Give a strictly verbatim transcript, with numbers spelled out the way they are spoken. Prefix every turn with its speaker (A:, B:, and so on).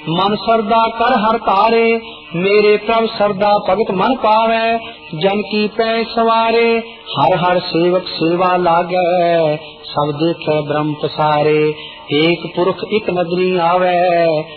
A: मन सरदा कर हर तारे, मेरे प्रभ सरदा भगत मन पावै। जन की पै सवारे, हर हर सेवक सेवा लागै, सब देखे ब्रह्म पसारे। एक पुरख एक नदरी आवै,